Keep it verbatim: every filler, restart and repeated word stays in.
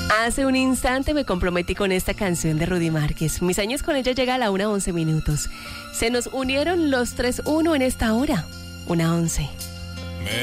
Hace un instante me comprometí con esta canción de Rudy Márquez. Mis años con ella llega a la una once minutos. Se nos unieron los tres uno en esta hora. Una once.